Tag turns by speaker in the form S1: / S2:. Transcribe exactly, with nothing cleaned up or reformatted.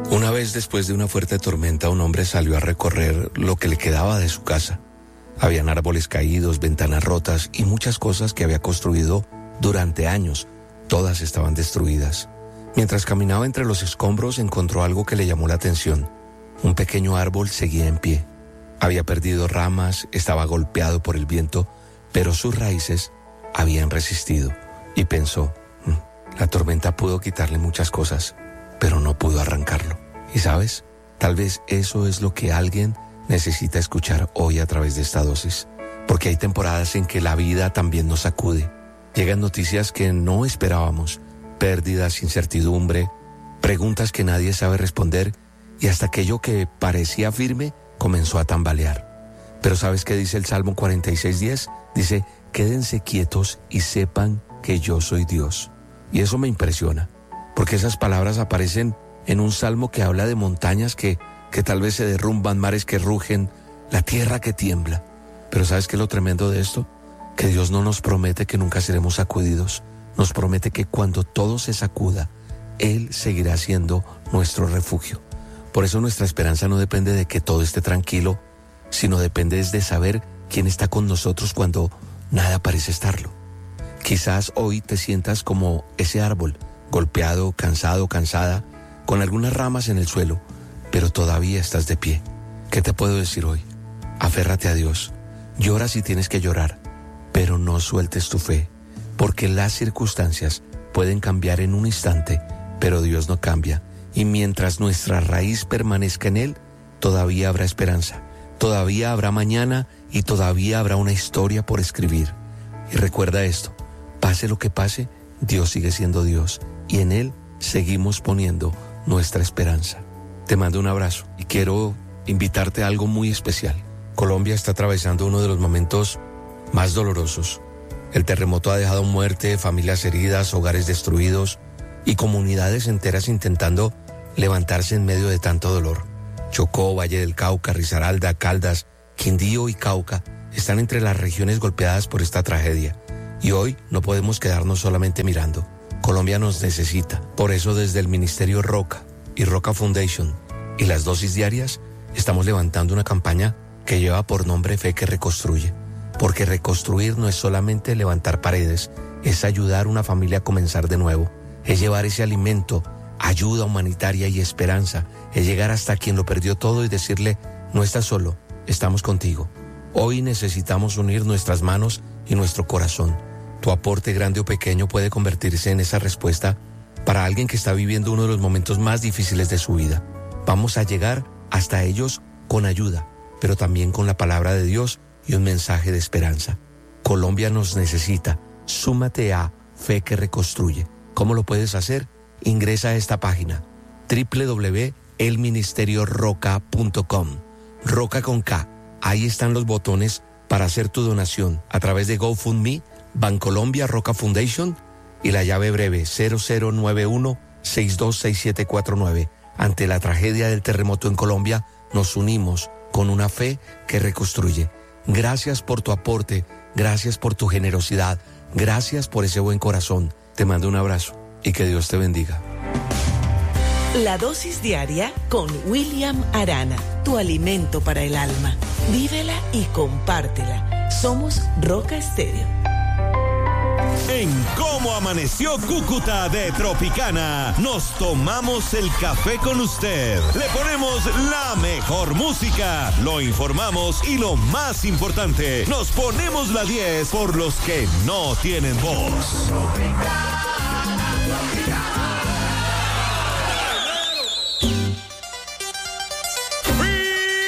S1: Una vez después de una fuerte tormenta, un hombre salió a recorrer lo que le quedaba de su casa. Habían árboles caídos, ventanas rotas y muchas cosas que había construido durante años. Todas estaban destruidas. Mientras caminaba entre los escombros, encontró algo que le llamó la atención. Un pequeño árbol seguía en pie. Había perdido ramas, estaba golpeado por el viento, pero sus raíces habían resistido. Y pensó, la tormenta pudo quitarle muchas cosas, pero no pudo arrancarlo. Y sabes, tal vez eso es lo que alguien necesita escuchar hoy a través de esta dosis. Porque hay temporadas en que la vida también nos sacude. Llegan noticias que no esperábamos, pérdidas, incertidumbre, preguntas que nadie sabe responder y hasta aquello que parecía firme comenzó a tambalear. Pero ¿sabes qué dice el Salmo cuarenta y seis diez? Dice, quédense quietos y sepan que yo soy Dios. Y eso me impresiona, porque esas palabras aparecen en un salmo que habla de montañas que, que tal vez se derrumban, mares que rugen, la tierra que tiembla. Pero ¿sabes qué es lo tremendo de esto? Que Dios no nos promete que nunca seremos sacudidos. Nos promete que cuando todo se sacuda, Él seguirá siendo nuestro refugio. Por eso nuestra esperanza no depende de que todo esté tranquilo, sino depende de saber quién está con nosotros cuando nada parece estarlo. Quizás hoy te sientas como ese árbol, golpeado, cansado, cansada, con algunas ramas en el suelo, pero todavía estás de pie. ¿Qué te puedo decir hoy? Aférrate a Dios. Llora si tienes que llorar, pero no sueltes tu fe, porque las circunstancias pueden cambiar en un instante, pero Dios no cambia. Y mientras nuestra raíz permanezca en Él, todavía habrá esperanza, todavía habrá mañana y todavía habrá una historia por escribir. Y recuerda esto, pase lo que pase, Dios sigue siendo Dios y en Él seguimos poniendo nuestra esperanza. Te mando un abrazo y quiero invitarte a algo muy especial. Colombia está atravesando uno de los momentos más dolorosos. El terremoto ha dejado muerte, familias heridas, hogares destruidos y comunidades enteras intentando levantarse en medio de tanto dolor. Chocó, Valle del Cauca, Risaralda, Caldas, Quindío y Cauca están entre las regiones golpeadas por esta tragedia. Y hoy no podemos quedarnos solamente mirando. Colombia nos necesita. Por eso desde el Ministerio Roca y Roca Foundation y las dosis diarias estamos levantando una campaña que lleva por nombre Fe que Reconstruye. Porque reconstruir no es solamente levantar paredes, es ayudar a una familia a comenzar de nuevo. Es llevar ese alimento, ayuda humanitaria y esperanza. Es llegar hasta quien lo perdió todo y decirle, no estás solo, estamos contigo. Hoy necesitamos unir nuestras manos y nuestro corazón. Tu aporte grande o pequeño puede convertirse en esa respuesta para alguien que está viviendo uno de los momentos más difíciles de su vida. Vamos a llegar hasta ellos con ayuda, pero también con la palabra de Dios y un mensaje de esperanza. Colombia nos necesita. Súmate a Fe que Reconstruye. ¿Cómo lo puedes hacer? Ingresa a esta página doble u doble u doble u punto el ministerio roca punto com. Roca con K. Ahí están los botones para hacer tu donación a través de GoFundMe, Bancolombia Roca Foundation y la llave breve cero cero nueve uno seis dos seis siete cuatro nueve. Ante la tragedia del terremoto en Colombia, nos unimos con una fe que reconstruye. Gracias por tu aporte, gracias por tu generosidad, gracias por ese buen corazón. Te mando un abrazo y que Dios te bendiga.
S2: La dosis diaria con William Arana, tu alimento para el alma. Vívela y compártela. Somos Roca Estéreo.
S3: En Cómo Amaneció Cúcuta de Tropicana, nos tomamos el café con usted. Le ponemos la mejor música, lo informamos y lo más importante, nos ponemos la diez por los que no tienen voz. Tropicana.